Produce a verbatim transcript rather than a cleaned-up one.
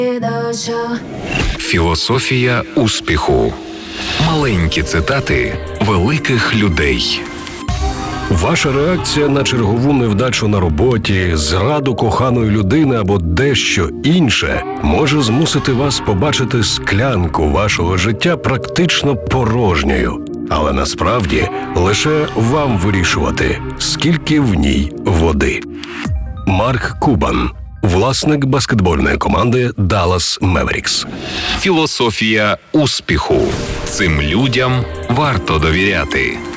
Філософія успіху. Маленькі цитати великих людей. Ваша реакція на чергову невдачу на роботі, зраду коханої людини або дещо інше може змусити вас побачити склянку вашого життя практично порожньою. Але насправді лише вам вирішувати, скільки в ній води. Марк Кубан, власник баскетбольної команди Dallas Mavericks. Філософія успіху. Цим людям варто довіряти.